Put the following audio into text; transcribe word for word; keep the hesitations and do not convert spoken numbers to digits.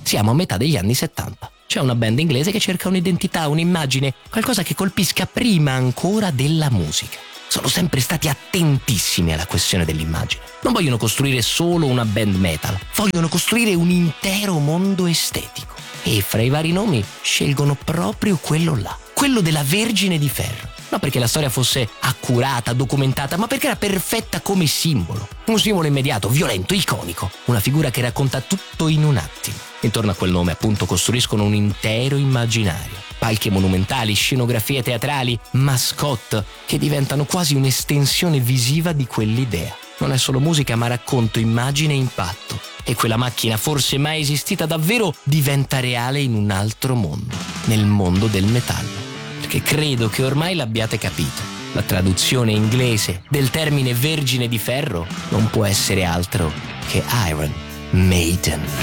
Siamo a metà degli anni settanta. C'è una band inglese che cerca un'identità, un'immagine, qualcosa che colpisca prima ancora della musica. Sono sempre stati attentissimi alla questione dell'immagine. Non vogliono costruire solo una band metal, vogliono costruire un intero mondo estetico. E fra i vari nomi scelgono proprio quello là, quello della Vergine di Ferro. Non perché la storia fosse accurata, documentata, ma perché era perfetta come simbolo. Un simbolo immediato, violento, iconico. Una figura che racconta tutto in un attimo. Intorno a quel nome, appunto, costruiscono un intero immaginario. Palchi monumentali, scenografie teatrali, mascotte che diventano quasi un'estensione visiva di quell'idea. Non è solo musica, ma racconto, immagine e impatto. E quella macchina, forse mai esistita davvero, diventa reale in un altro mondo, nel mondo del metallo. Perché credo che ormai l'abbiate capito. La traduzione inglese del termine Vergine di Ferro non può essere altro che Iron Maiden.